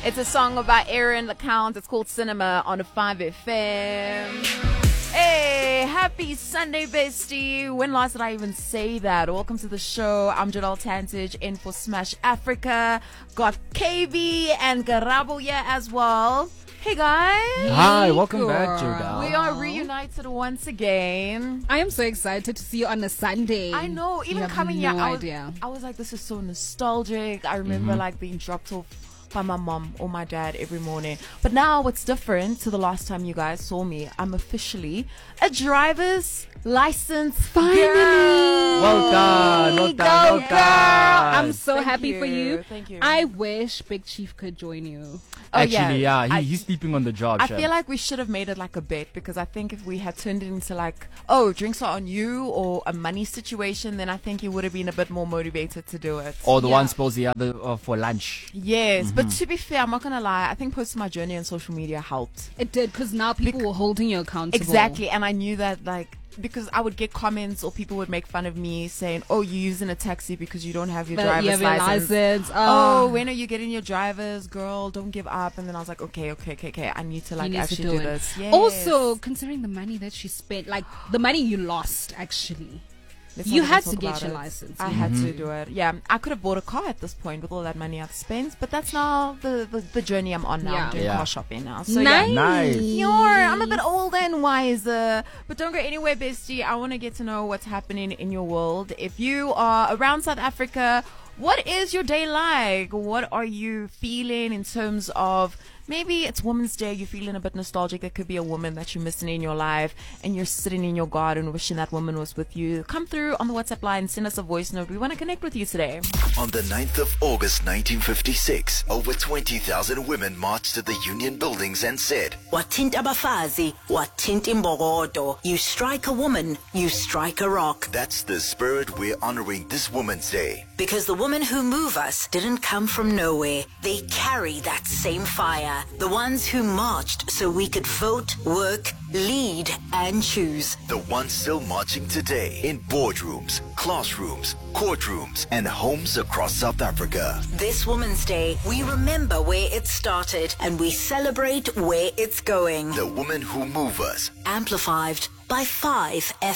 It's a song by Aaron LeCount. It's called Cinema on a 5FM. Hey, happy Sunday, bestie. When last did I even say that? Welcome to the show. I'm Jadal Tantage in for Smash Africa. Got KB and Garabo here as well. Hey guys. Hi, welcome back, Jadal. We are reunited once again. I am so excited to see you on a Sunday. I know, even coming here, I was like, this is so nostalgic. I remember like being dropped off by my mom or my dad every morning. But now it's different to the last time you guys saw me. I'm officially a driver's license Finally. girl. Well done, well done, Go, well girl. done. I'm so Thank happy you, for you. thank you. I wish Big Chief could join you. Oh, Actually, yeah, I- he's sleeping on the job. I Shab. feel like we should have made it like a bet, because I think if we had turned it into like, oh, drinks are on you or a money situation, then I think he would have been a bit more motivated to do it. or the Yeah. one spills the other for lunch. Yes, but to be fair, I'm not gonna lie. I think posting my journey on social media helped. It did, because now people were holding you accountable. Exactly, and I knew that like, because I would get comments or people would make fun of me saying, "Oh, you're using a taxi because you don't have your But driver's you have your license." license. Oh, when are you getting your driver's, girl? Don't give up. And then I was like, okay. I need to You like need to actually do do it. this. Yes. Also, considering the money that she spent, like the money you lost, actually. Let's You not had even to talk get about your it. license. I had to do it. Yeah, I could have bought a car at this point with all that money I've spent, but that's now the journey I'm on now. Yeah. I'm doing Yeah. car shopping now. So Nice. yeah. Nice. I'm a bit older and wiser, but don't go anywhere, bestie. I want to get to know what's happening in your world. If you are around South Africa, what is your day like? What are you feeling in terms of, maybe it's Women's Day, you're feeling a bit nostalgic. There could be a woman that you're missing in your life and you're sitting in your garden wishing that woman was with you. Come through on the WhatsApp line, send us a voice note. We want to connect with you today. On the 9th of August 1956, over 20,000 women marched to the Union buildings and said, Wathinta abafazi, wathinta imbokodo. You strike a woman, you strike a rock. that's the spirit we're honoring this Women's Day. Because the women who move us didn't come from nowhere. They carry that same fire. The ones who marched so we could vote, work, lead, and choose. The ones still marching today in boardrooms, classrooms, courtrooms, and homes across South Africa. This Women's Day, we remember where it started and we celebrate where it's going. The women who move us. Amplified by 5